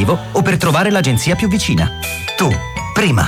dispositivo o per trovare l'agenzia più vicina. Tu, prima.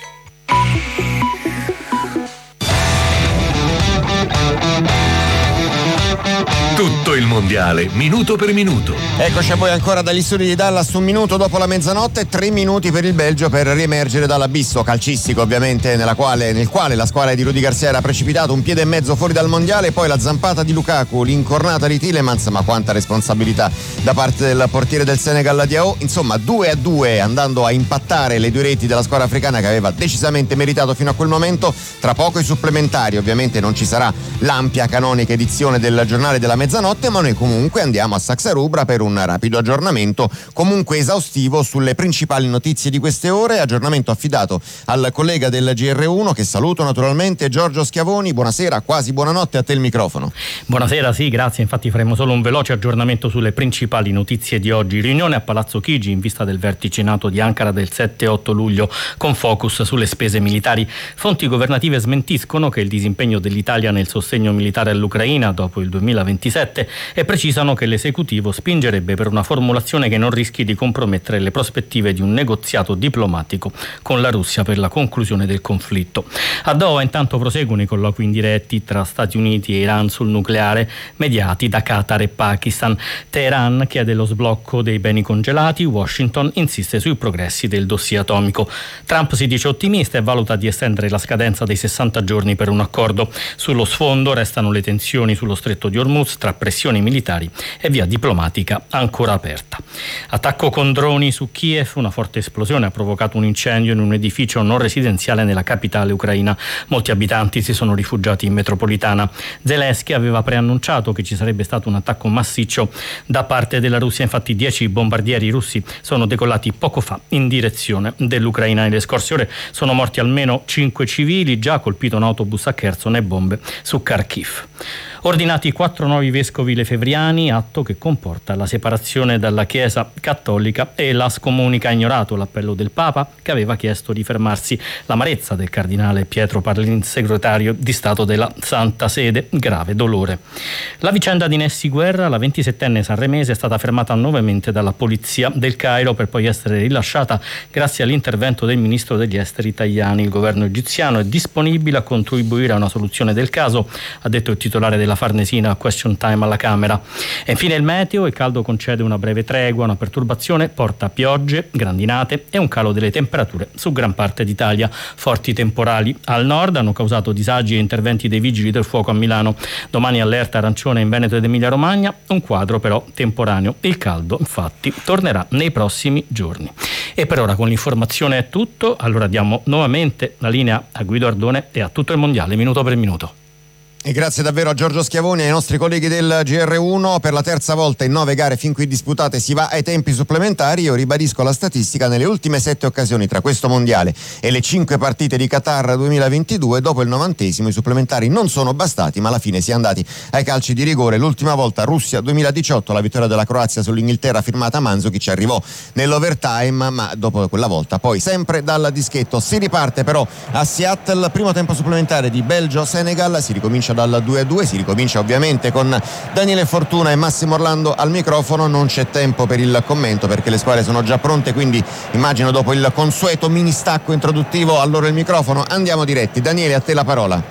Tutto il mondiale, minuto per minuto. Eccoci a voi ancora dagli studi di Dallas, un minuto dopo la mezzanotte, 3 minuti per il Belgio per riemergere dall'abisso calcistico, ovviamente, nel quale la squadra di Rudy Garcia era precipitato un piede e mezzo fuori dal mondiale. Poi la zampata di Lukaku, l'incornata di Tielemans, ma quanta responsabilità da parte del portiere del Senegal Diao. Insomma, 2-2, andando a impattare le due reti della squadra africana, che aveva decisamente meritato fino a quel momento. Tra poco i supplementari, ovviamente non ci sarà l'ampia canonica edizione del giornale della mezzanotte, ma noi comunque andiamo a Saxa Rubra per un rapido aggiornamento, comunque esaustivo, sulle principali notizie di queste ore. Aggiornamento affidato al collega del GR1, che saluto naturalmente, Giorgio Schiavoni. Buonasera, quasi buonanotte, a te il microfono. Buonasera, sì, grazie. Infatti faremo solo un veloce aggiornamento sulle principali notizie di oggi. Riunione a Palazzo Chigi in vista del vertice NATO di Ankara del 7-8 luglio, con focus sulle spese militari. Fonti governative smentiscono che il disimpegno dell'Italia nel sostegno militare all'Ucraina dopo il 2027 e precisano che l'esecutivo spingerebbe per una formulazione che non rischi di compromettere le prospettive di un negoziato diplomatico con la Russia per la conclusione del conflitto. A Doha intanto proseguono i colloqui indiretti tra Stati Uniti e Iran sul nucleare, mediati da Qatar e Pakistan. Teheran chiede lo sblocco dei beni congelati, Washington insiste sui progressi del dossier atomico. Trump si dice ottimista e valuta di estendere la scadenza dei 60 giorni per un accordo. Sullo sfondo restano le tensioni sullo stretto di Hormuz tra pressioni militari e via diplomatica ancora aperta. Attacco con droni su Kiev, una forte esplosione ha provocato un incendio in un edificio non residenziale nella capitale ucraina. Molti abitanti si sono rifugiati in metropolitana. Zelensky aveva preannunciato che ci sarebbe stato un attacco massiccio da parte della Russia. Infatti 10 bombardieri russi sono decollati poco fa in direzione dell'Ucraina. Nelle scorse ore sono morti almeno 5 civili, già colpito un autobus a Kherson e bombe su Kharkiv. Ordinati 4 nuovi vescovi lefebvriani, atto che comporta la separazione dalla Chiesa cattolica, e la scomunica ha ignorato l'appello del Papa, che aveva chiesto di fermarsi. L'amarezza del cardinale Pietro Parolin, segretario di Stato della Santa Sede, grave dolore. La vicenda di Nessi Guerra, la 27enne sanremese, è stata fermata nuovamente dalla polizia del Cairo per poi essere rilasciata grazie all'intervento del ministro degli esteri Tajani. Il governo egiziano è disponibile a contribuire a una soluzione del caso, ha detto il titolare della Farnesina a Question Time alla Camera. E infine il meteo: il caldo concede una breve tregua, una perturbazione porta piogge, grandinate e un calo delle temperature su gran parte d'Italia. Forti temporali al nord hanno causato disagi e interventi dei vigili del fuoco a Milano. Domani allerta arancione in Veneto ed Emilia Romagna, un quadro però temporaneo. Il caldo infatti tornerà nei prossimi giorni. E per ora con l'informazione è tutto, allora diamo nuovamente la linea a Guido Ardone e a tutto il mondiale, minuto per minuto. E grazie davvero a Giorgio Schiavoni e ai nostri colleghi del GR1. Per la terza volta in 9 gare fin qui disputate si va ai tempi supplementari. Io ribadisco la statistica: nelle ultime 7 occasioni tra questo mondiale e le 5 partite di Qatar 2022, dopo il 90° i supplementari non sono bastati, ma alla fine si è andati ai calci di rigore. L'ultima volta Russia 2018, la vittoria della Croazia sull'Inghilterra firmata a Mandzukic arrivò nell'overtime, ma dopo quella volta poi sempre dal dischetto. Si riparte però a Seattle, primo tempo supplementare di Belgio-Senegal, si ricomincia dal 2-2, si ricomincia ovviamente con Daniele Fortuna e Massimo Orlando al microfono. Non c'è tempo per il commento perché le squadre sono già pronte, quindi immagino dopo il consueto mini stacco introduttivo a loro il microfono. Andiamo diretti. Daniele, a te la parola.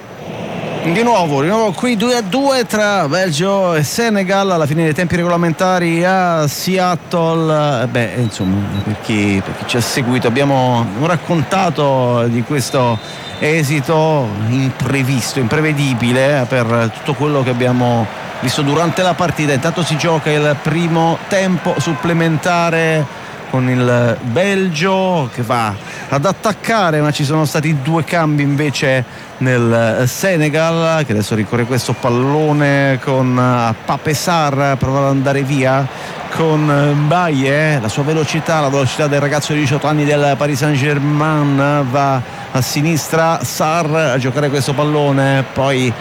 Di nuovo qui 2-2 tra Belgio e Senegal alla fine dei tempi regolamentari a Seattle. Insomma, per chi ci ha seguito abbiamo raccontato di questo esito imprevisto, imprevedibile per tutto quello che abbiamo visto durante la partita. Intanto si gioca il primo tempo supplementare con il Belgio che va ad attaccare, ma ci sono stati 2 cambi invece nel Senegal, che adesso ricorre questo pallone con Pape Sarr, prova ad andare via con Mbaye, la sua velocità, la velocità del ragazzo di 18 anni del Paris Saint-Germain. Va a sinistra Sarr a giocare questo pallone, poi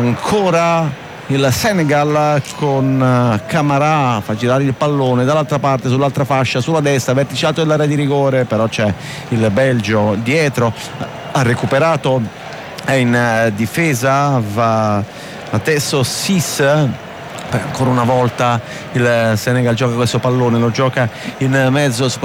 ancora il Senegal con Camara, fa girare il pallone dall'altra parte, sull'altra fascia, sulla destra, vertice alto dell'area di rigore, però c'è il Belgio dietro, ha recuperato, è in difesa, va adesso Sis. Ancora una volta il Senegal gioca questo pallone, lo gioca in mezzo